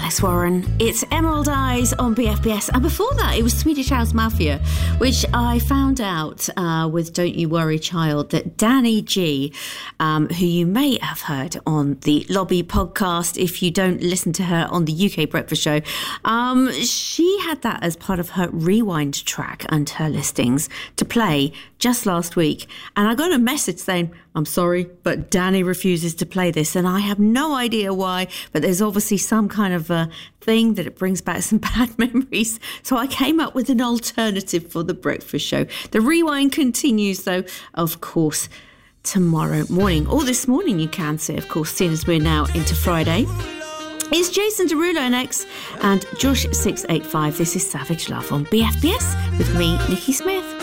Alice Warren. It's Emerald Eyes on BFBS. And before that, it was Swedish House Mafia, which I found out with Don't You Worry Child, that Danny G, who you may have heard on the Lobby podcast, if you don't listen to her on the UK Breakfast Show, she had that as part of her Rewind track and her listings to play just last week. And I got a message saying, I'm sorry, but Danny refuses to play this. And I have no idea why, but there's obviously some kind of a thing that it brings back some bad memories. So I came up with an alternative for the breakfast show. The Rewind continues, though, of course, tomorrow morning. Or this morning, you can say, of course, seeing as we're now into Friday. It's Jason Derulo next and Josh 685. This is Savage Love on BFBS with me, Nikki Smith.